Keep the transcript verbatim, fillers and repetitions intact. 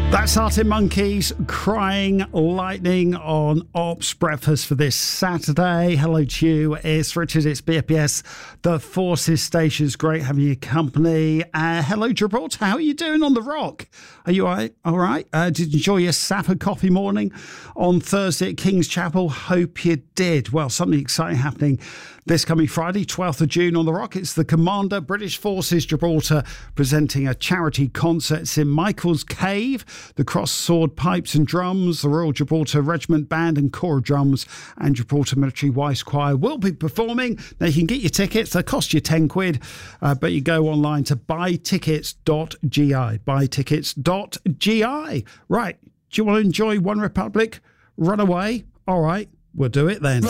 That's Arctic Monkeys, Crying Lightning on Ops Breakfast for this Saturday. Hello to you, it's Richard, it's B F B S, the Forces Station's great having your company. Uh, hello Gibraltar, how are you doing on the rock? Are you all right? All right? Uh, did you enjoy your Sapper coffee morning on Thursday at King's Chapel? Hope you did. Well, something exciting happening this coming Friday, twelfth of June on the rock. It's the Commander British Forces Gibraltar presenting a charity concert. It's in Michael's Cave. The Cross Sword Pipes and Drums, the Royal Gibraltar Regiment Band and Corps of Drums and Gibraltar Military Voice Choir will be performing. Now you can get your tickets, they cost you ten quid, uh, but you go online to buy tickets dot g i, buy tickets dot g i. Right, do you want to enjoy One Republic, Runaway? All right, we'll do it then.